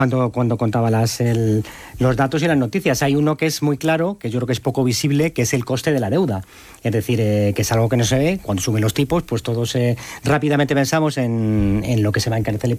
Cuando contaba los datos y las noticias, hay uno que es muy claro, que yo creo que es poco visible, que es el coste de la deuda. Es decir, que es algo que no se ve. Cuando suben los tipos, pues todos rápidamente pensamos en lo que se va a encarecer